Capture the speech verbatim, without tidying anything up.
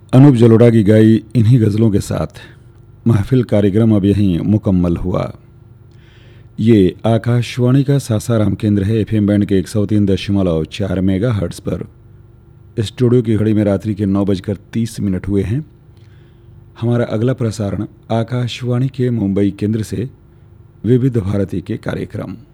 अनूप जलोटा की गाई इन्हीं गज़लों के साथ महफिल कार्यक्रम अब यहीं मुकम्मल हुआ। ये आकाशवाणी का सासाराम केंद्र है। एफएम बैंड के एक सौ तीन दशमलव चार मेगा हर्ट्स पर स्टूडियो की घड़ी में रात्रि के नौ बजकर तीस मिनट हुए हैं। हमारा अगला प्रसारण आकाशवाणी के मुंबई केंद्र से विविध भारती के कार्यक्रम।